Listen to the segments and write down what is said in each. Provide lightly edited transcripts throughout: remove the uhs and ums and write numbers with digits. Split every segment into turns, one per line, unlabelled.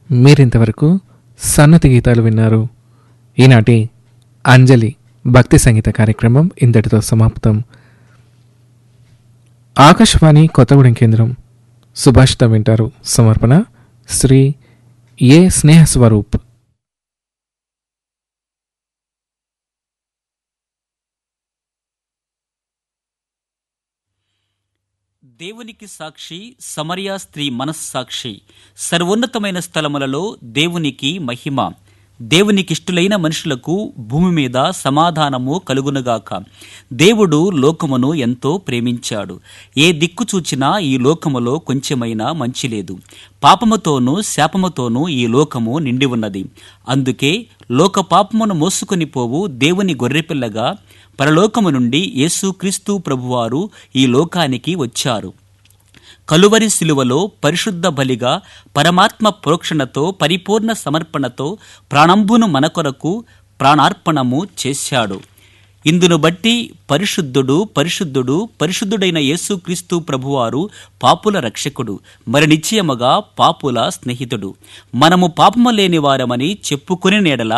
మీరింతవరకు సన్నతి గీతాలు విన్నారు. ఈనాటి అంజలి భక్తి సంగీత కార్యక్రమం ఇంతటితో సమాప్తం. ఆకాశవాణి కొత్తగూడెం కేంద్రం సుభాషితం వింటారు. సమర్పణ శ్రీ ఏ స్నేహస్వరూప్.
దేవునికి సాక్షి, సమరియా స్త్రీ మనస్సాక్షి. సర్వోన్నతమైన స్థలములలో దేవునికి మహిమ. దేవునికిష్టులైన మనుషులకు భూమి మీద సమాధానము కలుగునుగాక. దేవుడు లోకమును ఎంతో ప్రేమించాడు. ఏ దిక్కు చూచినా ఈ లోకములో కొంచెమైనా మంచి లేదు. పాపముతోనూ శాపముతోనూ ఈ లోకము నిండి ఉన్నది. అందుకే లోక పాపమును మోసుకొని పోవు దేవుని గొర్రెపిల్లగా పరలోకము నుండి యేసుక్రీస్తు ప్రభువారు ఈ లోకానికి వచ్చారు. కలువరి శిలువలో పరిశుద్ధ బలిగా పరమాత్మ ప్రోక్షణతో పరిపూర్ణ సమర్పణతో ప్రాణంబును మన కొరకు ప్రాణార్పణము చేశాడు. ఇందును బట్టి పరిశుద్ధుడు పరిశుద్ధుడు పరిశుద్ధుడైన యేసుక్రీస్తు ప్రభువారు పాపుల రక్షకుడు, మరి నిశ్చయముగా పాపుల స్నేహితుడు. మనము పాపము లేని వారమని చెప్పుకుని నేడల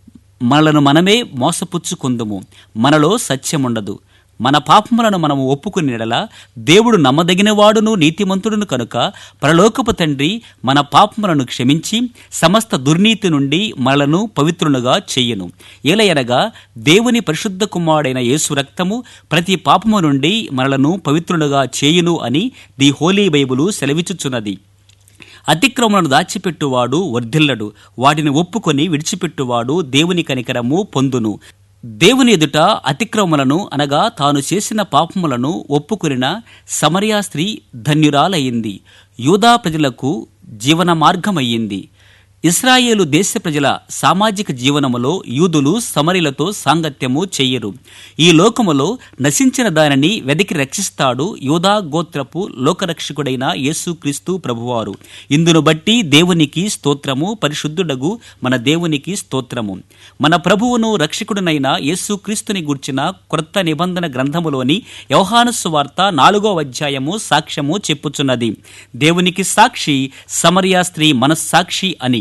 మనలను మనమే మోసపుచ్చుకుందుము. మనలో సత్యముండదు. మన పాపములను మనము ఒప్పుకుని నెడల దేవుడు నమ్మదగినవాడును నీతిమంతుడును కనుక పరలోకపు తండ్రి మన పాపములను క్షమించి సమస్త దుర్నీతి నుండి మనలను పవిత్రులుగా చెయ్యును. ఏలయనగా దేవుని పరిశుద్ధ కుమారుడైన యేసు రక్తము ప్రతి పాపము నుండి మనలను పవిత్రులుగా చేయును అని ది హోలీ బైబిలు సెలవిచ్చుచున్నది. అతిక్రమలను దాచిపెట్టువాడు వర్ధిల్లడు, వాటిని ఒప్పుకొని విడిచిపెట్టువాడు దేవుని కనికరము పొందును. దేవుని ఎదుట అతిక్రమలను అనగా తాను చేసిన పాపములను ఒప్పుకొనిన సమరియా స్త్రీ ధన్యురాలయ్యింది. యూదా ప్రజలకు జీవన మార్గమయ్యింది. ఇశ్రాయేలు దేశ ప్రజల సామాజిక జీవనములో యూదులు సమరీలతో సాంగత్యము చెయ్యరు. ఈ లోకములో నశించిన దానిని వెదికి రక్షిస్తాడు యూదా గోత్రపు లోకరక్షకుడైన యేసుక్రీస్తు ప్రభువారు. ఇందును బట్టి దేవునికి స్తోత్రము, పరిశుద్ధుడగు మన దేవునికి స్తోత్రము. మన ప్రభువును రక్షకుడునైన యేసుక్రీస్తుని గూర్చిన క్రొత్త నిబంధన గ్రంథములోని యోహాను సువార్త 4వ అధ్యాయము సాక్ష్యము చెప్పుచున్నది. దేవునికి సాక్షి సమరియా స్త్రీ మనస్సాక్షి అని.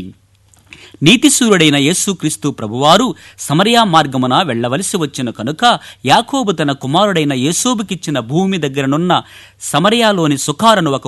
నీతిశూరుడైన యేసుక్రీస్తు ప్రభువారు సమరియా మార్గమున వెళ్లవలసి వచ్చిన కనుక యాకోబు తన కుమారుడైన యేసోబుకిచ్చిన భూమి దగ్గరనున్న సమరయాలోని సుఖారును ఒక